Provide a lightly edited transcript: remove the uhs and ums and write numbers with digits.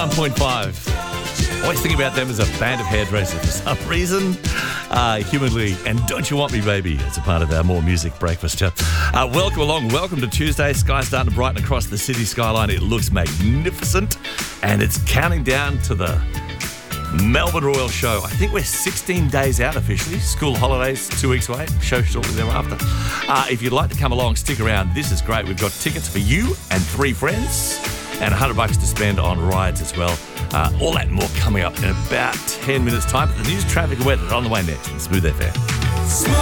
91.5. Always think about them as a band of hairdressers for some reason. Humanly, and Don't You Want Me, Baby? It's a part of our More Music breakfast. Welcome along. Welcome to Tuesday. Sky's starting to brighten across the city skyline. It looks magnificent, and it's counting down to the Melbourne Royal Show. I think we're 16 days out officially. School holidays, 2 weeks away. Show shortly thereafter. If you'd like to come along, stick around. This is great. We've got tickets for you and 3 friends and $100 to spend on rides as well. All that and more coming up in about 10 minutes' time. But the news, traffic, and weather on the way next on Smooth FM.